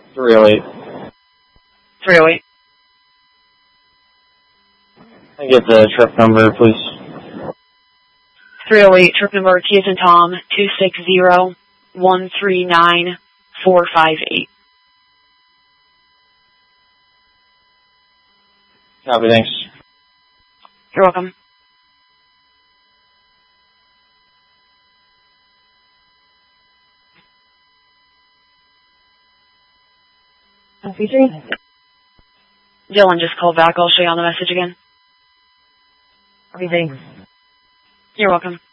308. 308. Can I get the trip number, please? 308, trip number T as in Tom, 260-139-458. Copy, thanks. You're welcome. Featuring? Dylan just called back. I'll show you on the message again. Okay, thanks. You're welcome.